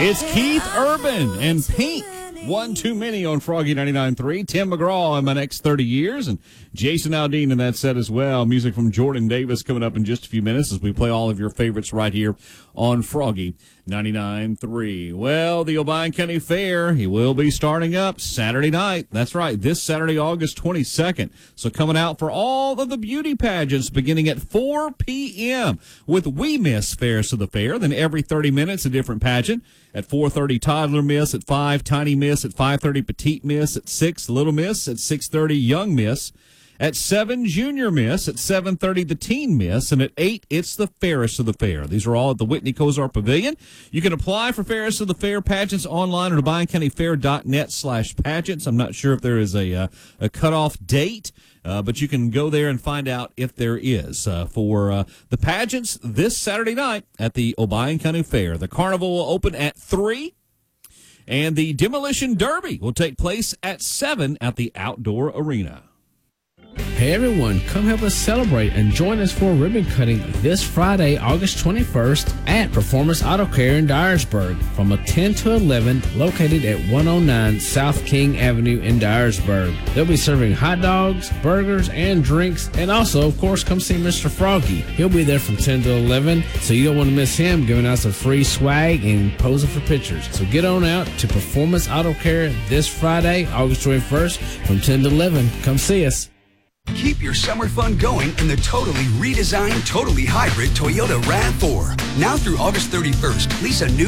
It's Keith Urban and Pink. One too many on Froggy 99.3. Tim McGraw in my next 30 years, and Jason Aldean in that set as well. Music from Jordan Davis coming up in just a few minutes as we play all of your favorites right here on Froggy 99.3. Well, the Obion County Fair, he will be starting up Saturday night. That's right, this Saturday, August 22nd. So coming out for all of the beauty pageants beginning at 4 p.m. with We Miss Fairs to the Fair. Then every 30 minutes, a different pageant. At 4:30, Toddler Miss. At 5, Tiny Miss. At 5:30, Petite Miss. At 6, Little Miss. At 6:30, Young Miss. At 7, Junior Miss. At 7:30, the Teen Miss. And at 8, it's the Fairest of the Fair. These are all at the Whitney Cozart Pavilion. You can apply for Fairest of the Fair pageants online at ObionCountyFair.net/pageants. I'm not sure if there is a cutoff date, but you can go there and find out if there is for the pageants this Saturday night at the Obion County Fair. The carnival will open at 3, and the Demolition Derby will take place at 7 at the Outdoor Arena. Hey everyone, come help us celebrate and join us for ribbon cutting this Friday, August 21st at Performance Auto Care in Dyersburg from 10 to 11, located at 109 South King Avenue in Dyersburg. They'll be serving hot dogs, burgers, and drinks, and also, of course, come see Mr. Froggy. He'll be there from 10 to 11, so you don't want to miss him giving out some free swag and posing for pictures. So get on out to Performance Auto Care this Friday, August 21st from 10 to 11. Come see us. Keep your summer fun going in the totally redesigned, totally hybrid Toyota RAV4. Now through August 31st, lease a new